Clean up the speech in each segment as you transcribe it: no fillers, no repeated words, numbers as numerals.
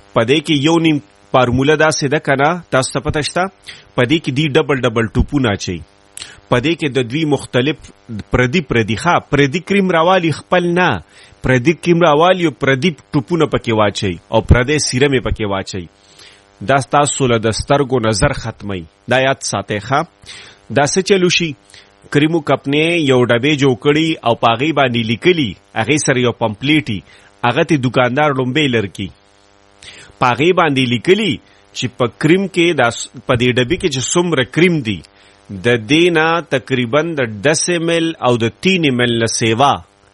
پدې کې یو نیم فارموله داسې ده کنه تاسو ته پته شته پدې کې دی ډبل ډبل ټوپونه اچي پدې کې د دوی مختلف پردي کریم راوالي خپل نه پردي کریم راوالي او پردي ټوپونه پکې واچي او پردي سیرمې پکې واچي دا تاسو له د سترګو نظر ختمي دا یاد ساتئ ښه دا څه چلو شي کریمو کپنې یو ډبې جوړ کړي او پاغي باندې لیکلي هغې سره یو پمپلیټي هغه ته دکاندار لومبې لرکي پاغي باندې لیکلي چې په کریم کې دا په دې ډبې کې چې څومره کریم دی د دې نه تقریبا د 10 مل او د 3 مل نه سیوا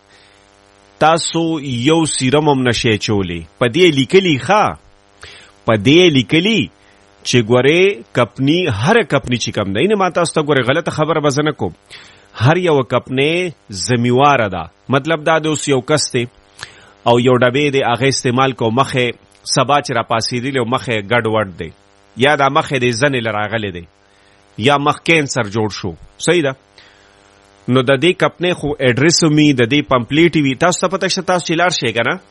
تاسو یو سیرم هم نشئ چولی په دې لیکلي په دې لیکلي چې ګورې کپنی هر کپنی چې کم دی نه ما تاسو ته ګورې غلطه خبره به زه نه کوم هر یو کپنې ذمہواره ده مطلب دا د اوس یو کس دی او یو ډبې دی هغه استعمال کو مخه سبا چې را پاسېدلی او مخ یې ګډ وډ دی یا دا مخ یې د زنې له راغلی دی یا مخ کینسر جوړ شو صحیح ده نو د دې کپنې خو ایډرس وي د دې پمپلیټ وي تاسو ته پته شته تاسو چې لاړ شئ که نه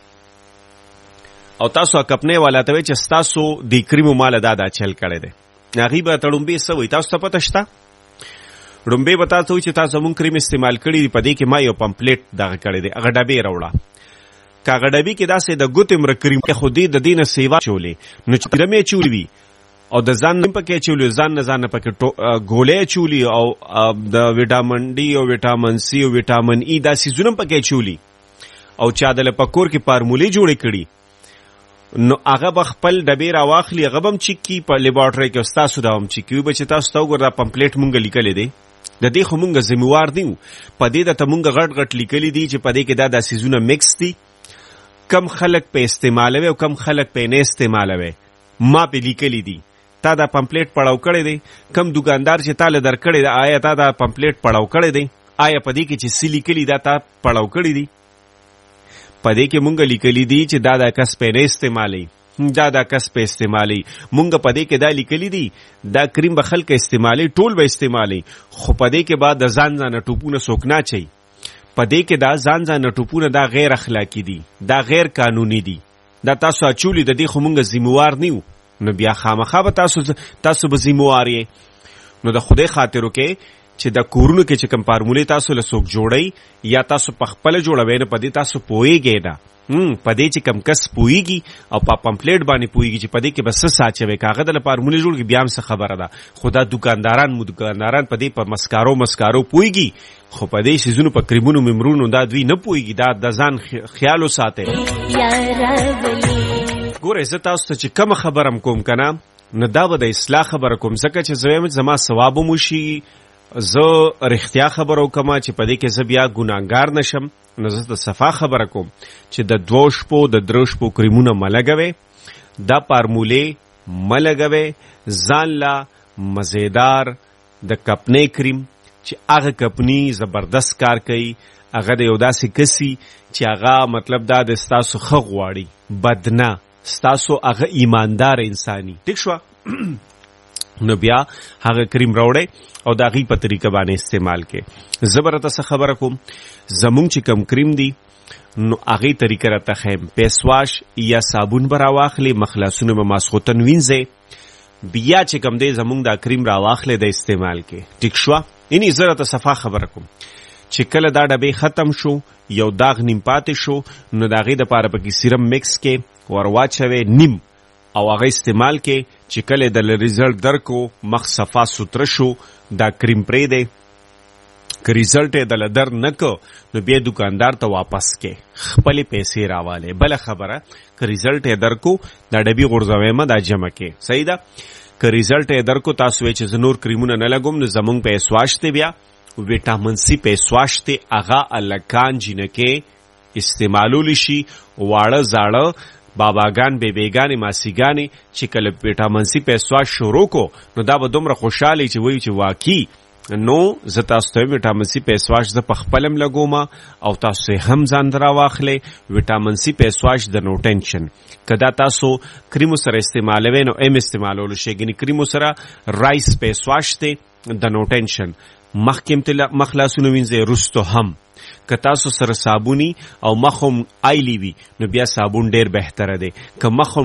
او تاسو کپنې والا ته وایي چې ستاسو د کریمو ماله دا چل کړی دی هغې به ته ړومبې څه وایي تاسو ته پته شته ړومبې به تاسو وایي چې تاسو زمونږ کریم استعمال کړي دي په دې کې ما یو پمپلیټ دغه کړی دی هغه ډبې راوړه کاغه ډبې کې داسې د ګوتې مره کریم خو دې د دې نه سیوا چولې نو چې کرمې چولی وي او د ځان نه پکې چولی ځان نه پکې ګولې چولی او د ویټامین ډي او ویټامین سی او ویټامین ای دا سیزونه پکې چولی او چا د پکور کې فارمولې جوړې کړي نو هغه به خپل ډبې راواخلي هغه به هم چیک کي په لیبارټرۍ کې او ستاسو دا هم چیک کوي به چې تاسو ته وګوره دا پمپلیټ مونږ لیکلی دی د دې خو مونږ ذمہوار دي په دې درته مونږ غټ غټ لیکلي دي چې په دې کې دا سیزونه مکس دي کم خلق په استعمالوي او کم خلق په نه استعمالوي ما په لیکلي دي تا دا پمپلیټ پړاو کړی دی کم دکاندار چې تاله در کړی دی آیا تا دا پمپلیټ پړاو کړی دی آیا په دې کې چې سی لیکلي دا تا پړاو کړی دی په دې کې مونږ لیکلي دي چې دا کس په نه استعمالي دا کس په استعمالي مونږ په دې کې دا لیکلي دي دا کریم به خلک استعمالي ټول به استعمالي خو په دې کې بعد د ځان ځانه ټوپونه څوک نه اچوي په دې کې دا ځان ځانه ټوپونه دا غیر اخلاقي دي دا غیر قانوني دي دا تاسو اچولي د دې خو مونږ ذمہوار نه یو نو بیا خامخا به تاسو به ذمہوار یې نو د خدای خاطر وکړئ چې د کورونو کې چې کوم فارمولې تاسو له څوک جوړئ یا تاسو په خپله جوړوئ نو په دې تاسو پوهیږئ نه په دې چې کم کس پوهیږي او په پمپلیټ باندې پوهیږي چې په دې کې به څه ساچوي که هغه د له فارمولې جوړ کړي بیا هم څه خبره ده خو دا دکانداران په دې په مسکارو پوهیږي خو په دې سیزونو په کریمونو ممرونو دا دوی نه پوهیږي دا د ځان خیال وساتئ ګوره زه تاسو ته چې کومه خبره م کوم که نه نو دا به د اصلاح خبره کوم ځکه چې زه وایم زما ثواب هم وشي زه رښتیا خبره وکړم چې په دې کې زه بیا ګناهګار نشم نو زه د صفا خبره کوم چې د 2 شپو د 3 شپو کریمونه مه لګوئ دا فارمولې مه لګوئ ځان له مزیدار د کپنې کریم چې هغه کپنی زبردست کار کوي هغه د یو داسې کسي چې هغه مطلب دا د ستاسو ښه غواړي بد نه ستاسو هغه ایماندار انساني ټیک شوه نو بیا هغه کریم راوړئ او د هغې په طریقه باندې استعمال کې زه به راته څه خبره کوم زمونږ چې کم کریم دی نو هغې طریقه راته ښیم پیسواش یا صابون به راواخلې مخلصونه به ماسخوتن وینځئ بیا چې کم دی زمونږ دا کریم راواخلې د استعمال کې ټیک شوه یعنی زه راته صفا خبره کوم چې کله دا ډبې ختم شو یو داغ نیم پاتې شو نو د هغې دپاره پکې سیرم مکس کې ور واچوئ نیم او هغه استعمال کې چې کله د ریزلټ درکو مخ صفا سوتره شو دا کریم پرېږدئ که ریزلټ یې دله در نه که نو بیا دکاندار ته واپس کې خپلې پیسې راوالی بله خبره که ریزلټ یې درکو دا ډبې غورځوئ مه دا جمع کې صحیح ده که ریزلټ یې درکو تاسو وایئ چې زه نور کریمونه نه لګوم نو زمونږ پیس واش دی بیا ویټامین سی پیس واش دی هغه الکان جینکې استعمالولی شي واړه زاړه باباګان بیبیګانې ماسیګانې چې کله ویټامین سی پیس واش شروع کو نو دا به دومره خوشحالی چې وایي چې واقعي نو زه تاسو ته ویټامین سی پیس واش زه په خپل هم لګوم او تاسو یې هم ځان ته راواخلئ ویټامین سی پیس واش د نو ټینشن که دا تاسو کریمو سره استعمالوئ نو ام استعمالولو شئ ګنې کریمو سره رایس پیس واش دی د نو ټینشن مخکې مخ لاسونه وینځئ وروستو هم که تاسو سره صابونی او مخ هم آیلی وي نو بیا صابون ډیر بهتره دی که مخ